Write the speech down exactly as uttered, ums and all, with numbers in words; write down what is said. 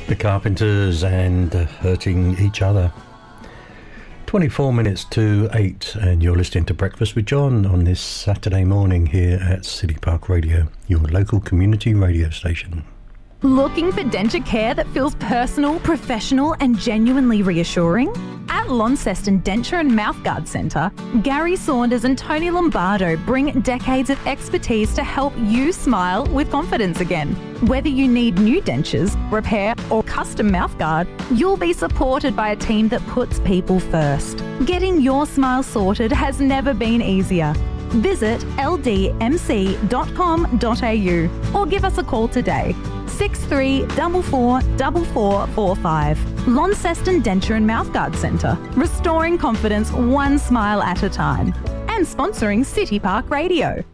The Carpenters and uh, Hurting Each Other. twenty-four minutes to eight, and you're listening to Breakfast with John on this Saturday morning here at City Park Radio, your local community radio station. Looking for denture care that feels personal, professional and genuinely reassuring? At Launceston Denture and Mouthguard Centre, Gary Saunders and Tony Lombardo bring decades of expertise to help you smile with confidence again. Whether you need new dentures, repair or custom mouthguard, you'll be supported by a team that puts people first. Getting your smile sorted has never been easier. Visit l d m c dot com dot a u or give us a call today. six three four four four four four five. Launceston Denture and Mouthguard Centre, restoring confidence one smile at a time. And sponsoring City Park Radio.